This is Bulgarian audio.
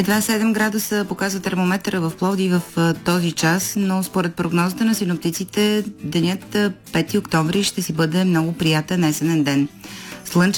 Едва 7 градуса показва термометъра в Пловдив в този час, но според прогнозата на синоптиците, денят 5 октомври ще си бъде много приятен есенен ден. Слънчев